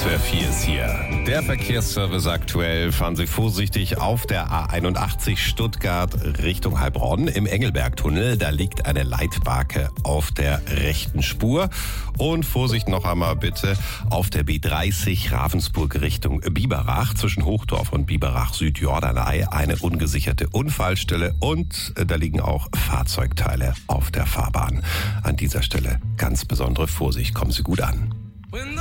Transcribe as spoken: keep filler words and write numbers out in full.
S W R vier ist hier. Der Verkehrsservice aktuell. Fahren Sie vorsichtig auf der A einundachtzig Stuttgart Richtung Heilbronn im Engelbergtunnel. Da liegt eine Leitbarke auf der rechten Spur. Und Vorsicht noch einmal bitte auf der B dreißig Ravensburg Richtung Biberach. Zwischen Hochdorf und Biberach Südjordanei eine ungesicherte Unfallstelle. Und da liegen auch Fahrzeugteile auf der Fahrbahn. An dieser Stelle ganz besondere Vorsicht. Kommen Sie gut an.